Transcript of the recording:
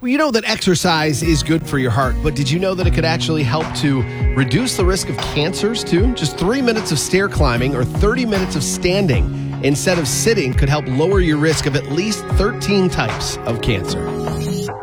Well, you know that exercise is good for your heart, but did you know that it could actually help to reduce the risk of cancers too? Just 3 minutes of stair climbing or 30 minutes of standing instead of sitting could help lower your risk of at least 13 types of cancer.